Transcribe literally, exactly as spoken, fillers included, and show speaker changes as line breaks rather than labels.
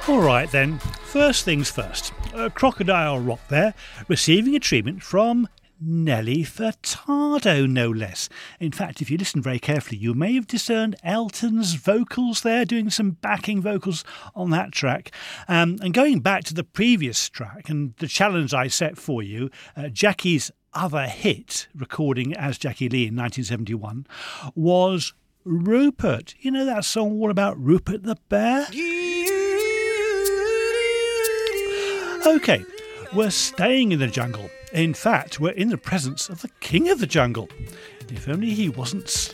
All right then, first things first. Uh, Crocodile Rock there, receiving a treatment from Nelly Furtado, no less. In fact, if you listen very carefully, you may have discerned Elton's vocals there, doing some backing vocals on that track. Um, and going back to the previous track and the challenge I set for you, uh, Jackie's other hit, recording as Jackie Lee in nineteen seventy-one, was Rupert. You know that song all about Rupert the Bear? OK, we're staying in the jungle. In fact, we're in the presence of the king of the jungle. If only he wasn't